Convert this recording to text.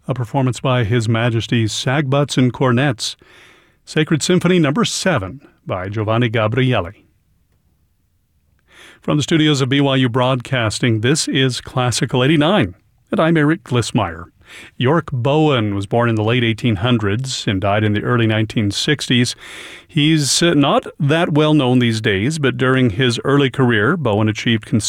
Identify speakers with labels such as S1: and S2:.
S1: a performance by His Majesty's Sagbutts and Cornets, Sacred Symphony No. 7 by Giovanni Gabrieli. From the studios of BYU Broadcasting, this is Classical 89, and I'm Eric Glissmeyer. York Bowen was born in the late 1800s and died in the early 1960s. He's not that well known these days, but during his early career, Bowen achieved